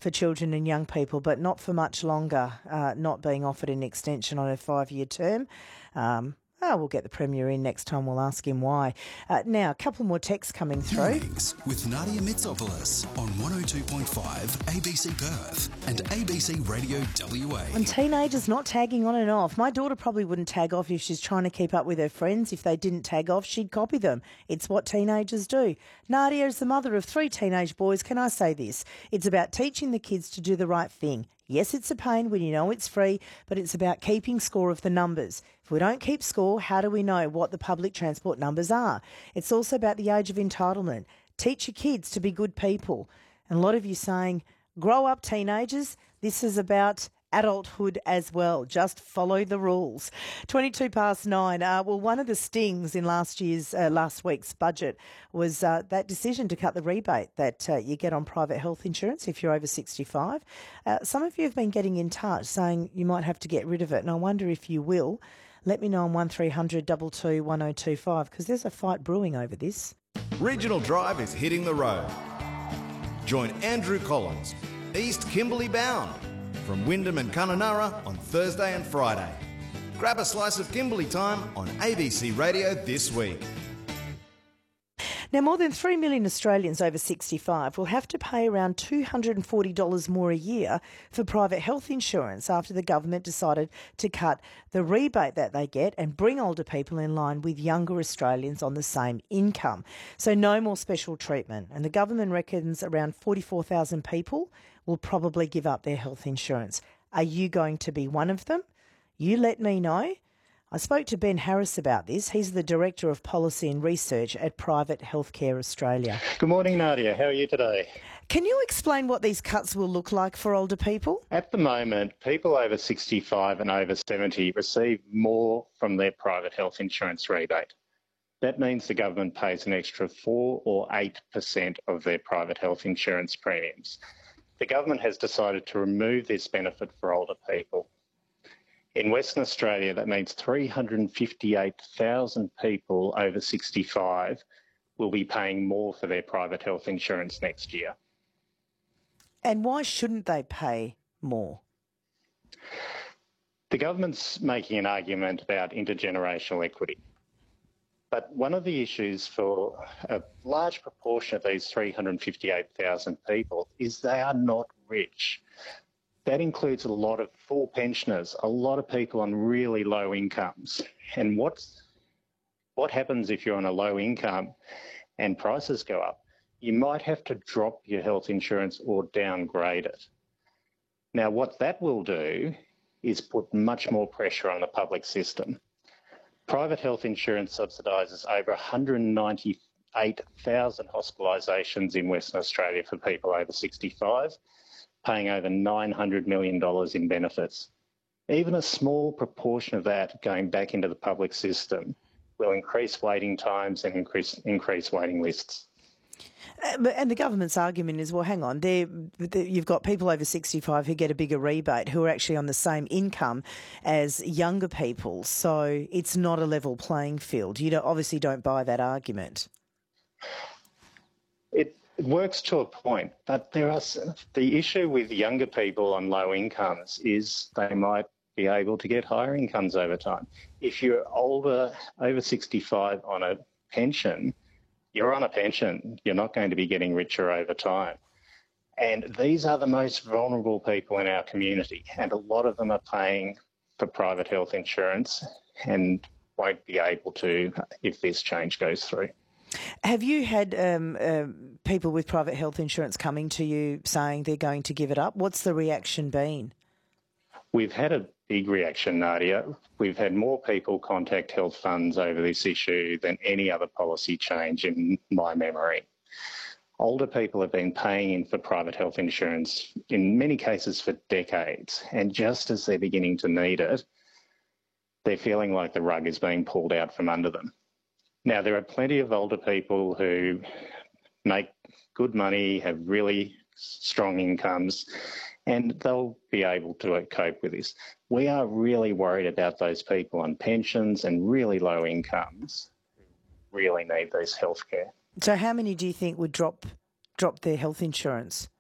for children and young people, but not for much longer, not being offered an extension on a 5-year term. We'll get the Premier in next time. We'll ask him why. Now, a couple more texts coming through. Mornings with Nadia Mitsopoulos on 102.5 ABC Perth and ABC Radio WA. On teenagers not tagging on and off. My daughter probably wouldn't tag off if she's trying to keep up with her friends. If they didn't tag off, she'd copy them. It's what teenagers do. Nadia is the mother of 3 teenage boys. Can I say this? It's about teaching the kids to do the right thing. Yes, it's a pain when you know it's free, but it's about keeping score of the numbers. If we don't keep score, how do we know what the public transport numbers are? It's also about the age of entitlement. Teach your kids to be good people. And a lot of you saying, grow up, teenagers. This is about adulthood as well. Just follow the rules. 9:22. Well, one of the stings in last week's budget was that decision to cut the rebate that you get on private health insurance if you're over 65. Some of you have been getting in touch saying you might have to get rid of it, and I wonder if you will. Let me know on 1300 22 1025 because there's a fight brewing over this. Regional Drive is hitting the road. Join Andrew Collins, East Kimberley bound, from Wyndham and Kununurra on Thursday and Friday. Grab a slice of Kimberley time on ABC Radio this week. Now, more than 3 million Australians over 65 will have to pay around $240 more a year for private health insurance after the government decided to cut the rebate that they get and bring older people in line with younger Australians on the same income. So no more special treatment. And the government reckons around 44,000 people will probably give up their health insurance. Are you going to be one of them? You let me know. I spoke to Ben Harris about this. He's the Director of Policy and Research at Private Healthcare Australia. Good morning, Nadia. How are you today? Can you explain what these cuts will look like for older people? At the moment, people over 65 and over 70 receive more from their private health insurance rebate. That means the government pays an extra 4 or 8% of their private health insurance premiums. The government has decided to remove this benefit for older people. In Western Australia, that means 358,000 people over 65 will be paying more for their private health insurance next year. And why shouldn't they pay more? The government's making an argument about intergenerational equity. But one of the issues for a large proportion of these 358,000 people is they are not rich. That includes a lot of full pensioners, a lot of people on really low incomes. And what happens if you're on a low income and prices go up? You might have to drop your health insurance or downgrade it. Now, what that will do is put much more pressure on the public system. Private health insurance subsidises over 198,000 hospitalisations in Western Australia for people over 65, paying over $900 million in benefits. Even a small proportion of that going back into the public system will increase waiting times and increase waiting lists. And the government's argument is, well, hang on, you've got people over 65 who get a bigger rebate who are actually on the same income as younger people, so it's not a level playing field. You obviously don't buy that argument. It works to a point, but the issue with younger people on low incomes is they might be able to get higher incomes over time. If you're older, over 65 on a pension, you're on a pension. You're not going to be getting richer over time. And these are the most vulnerable people in our community, and a lot of them are paying for private health insurance and won't be able to if this change goes through. Have you had people with private health insurance coming to you saying they're going to give it up? What's the reaction been? We've had a big reaction, Nadia. We've had more people contact health funds over this issue than any other policy change in my memory. Older people have been paying in for private health insurance, in many cases for decades, and just as they're beginning to need it, they're feeling like the rug is being pulled out from under them. Now, there are plenty of older people who make good money, have really strong incomes, and they'll be able to cope with this. We are really worried about those people on pensions and really low incomes who really need this healthcare. So how many do you think would drop their health insurance?